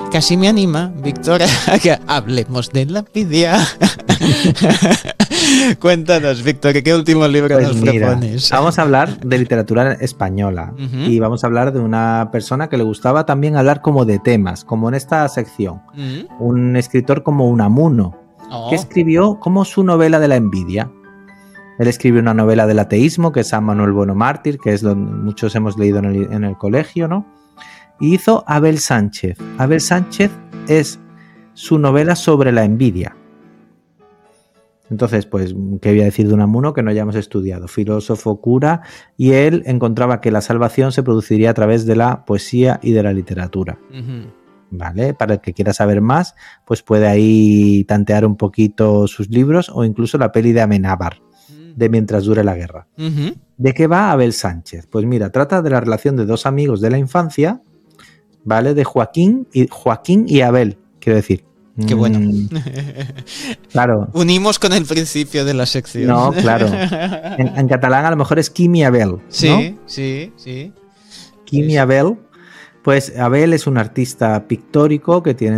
casi me anima, Víctor, a que hablemos de la envidia. Cuéntanos, Víctor, ¿qué último libro Pues nos mira, propones? vamos a hablar de literatura española y vamos a hablar de una persona que le gustaba también hablar como de temas, como en esta sección. Un escritor como Unamuno, que escribió como su novela de la envidia. Él escribió una novela del ateísmo, que es San Manuel Bueno Mártir, que es lo que muchos hemos leído en el colegio, ¿no? Y hizo Abel Sánchez. Abel Sánchez es su novela sobre la envidia. Entonces, pues, ¿qué voy a decir de Unamuno que no hayamos estudiado? Filósofo, cura, y él encontraba que la salvación se produciría a través de la poesía y de la literatura. ¿Vale? Para el que quiera saber más, pues puede ahí tantear un poquito sus libros o incluso la peli de Amenábar, de Mientras dure la guerra. ¿De qué va Abel Sánchez? Pues mira, trata de la relación de dos amigos de la infancia, ¿vale? De Joaquín y Abel, quiero decir. Qué bueno. Claro. Unimos con el principio de la sección. No, claro. En catalán a lo mejor es Quim y Abel, ¿no? Sí. Quim y Abel. Pues Abel es un artista pictórico que tiene